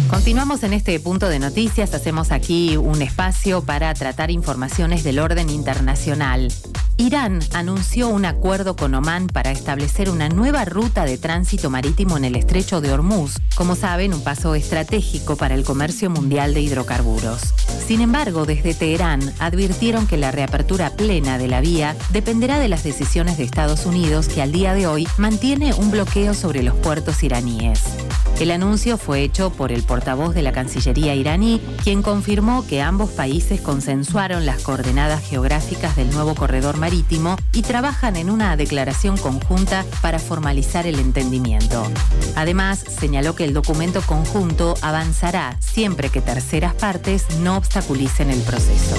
Continuamos en este punto de noticias, hacemos aquí un espacio para tratar informaciones del orden internacional. Irán anunció un acuerdo con Omán para establecer una nueva ruta de tránsito marítimo en el estrecho de Hormuz, como saben, un paso estratégico para el comercio mundial de hidrocarburos. Sin embargo, desde Teherán advirtieron que la reapertura plena de la vía dependerá de las decisiones de Estados Unidos, que al día de hoy mantiene un bloqueo sobre los puertos iraníes. El anuncio fue hecho por el portavoz de la Cancillería iraní, quien confirmó que ambos países consensuaron las coordenadas geográficas del nuevo corredor marítimo y trabajan en una declaración conjunta para formalizar el entendimiento. Además, señaló que el documento conjunto avanzará siempre que terceras partes no obstaculicen el proceso.